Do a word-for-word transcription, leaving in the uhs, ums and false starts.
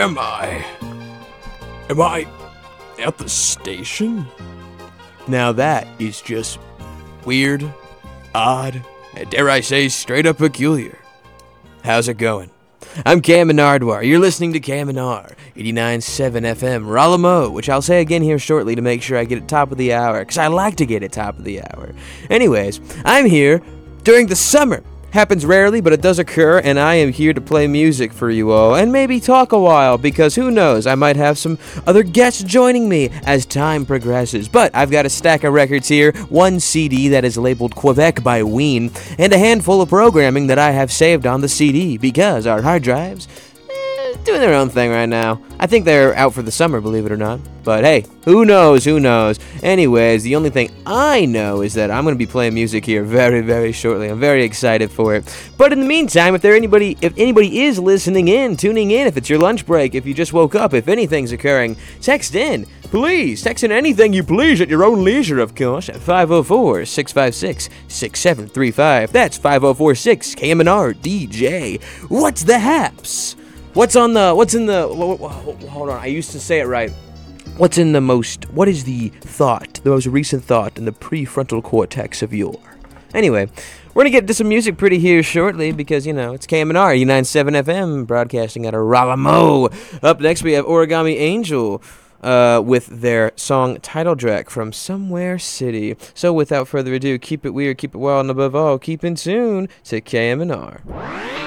am I? Am I at the station? Now that is just weird, odd, and dare I say straight up peculiar. How's it going? I'm Cam Nardwar. You're listening to Cam and R, eighty-nine point seven F M, Ralamo, which I'll say again here shortly to make sure I get it top of the hour, because I like to get it top of the hour. Anyways, I'm here during the summer. Happens rarely, but it does occur, and I am here to play music for you all, and maybe talk a while, because who knows, I might have some other guests joining me as time progresses. But I've got a stack of records here, one C D that is labeled Quebec by Ween, and a handful of programming that I have saved on the C D, because our hard drives, eh, doing their own thing right now. I think they're out for the summer, believe it or not. But hey, who knows, who knows. Anyways, the only thing I know is that I'm going to be playing music here very, very shortly. I'm very excited for it. But in the meantime, if there anybody, if anybody is listening in, tuning in, if it's your lunch break, if you just woke up, if anything's occurring, text in. Please, text in anything you please at your own leisure, of course, at five oh four, six five six, six seven three five. That's five oh four six, K M N R D J. What's the haps? What's on the, what's in the, hold on, I used to say it right. What's in the most, what is the thought, the most recent thought in the prefrontal cortex of your? Anyway, we're going to get into some music pretty here shortly because, you know, it's K M N R, eighty-nine point seven F M, broadcasting out of Ralamo. Up next, we have Origami Angel uh, with their song title track from Somewhere City. So without further ado, keep it weird, keep it wild, and above all, keep in tune to K M N R.